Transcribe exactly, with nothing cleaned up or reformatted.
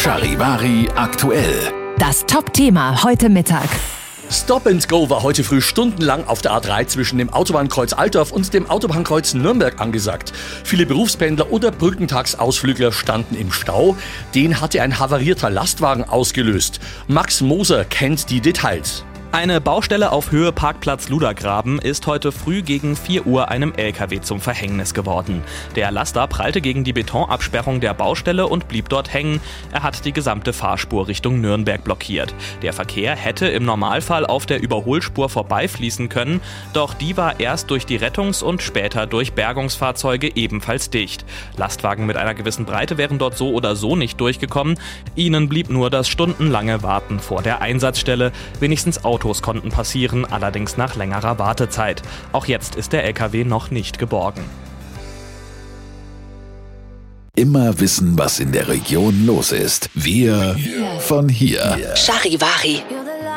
Charivari aktuell. Das Top-Thema heute Mittag. Stop and Go war heute früh stundenlang auf der A drei zwischen dem Autobahnkreuz Altdorf und dem Autobahnkreuz Nürnberg angesagt. Viele Berufspendler oder Brückentagsausflügler standen im Stau. Den hatte ein havarierter Lastwagen ausgelöst. Max Moser kennt die Details. Eine Baustelle auf Höhe Parkplatz Ludergraben ist heute früh gegen vier Uhr einem L K W zum Verhängnis geworden. Der Laster prallte gegen die Betonabsperrung der Baustelle und blieb dort hängen. Er hat die gesamte Fahrspur Richtung Nürnberg blockiert. Der Verkehr hätte im Normalfall auf der Überholspur vorbeifließen können, doch die war erst durch die Rettungs- und später durch Bergungsfahrzeuge ebenfalls dicht. Lastwagen mit einer gewissen Breite wären dort so oder so nicht durchgekommen. Ihnen blieb nur das stundenlange Warten vor der Einsatzstelle. Wenigstens Autos Autos konnten passieren, allerdings nach längerer Wartezeit. Auch jetzt ist der L K W noch nicht geborgen. Immer wissen, was in der Region los ist. Wir von hier. Charivari.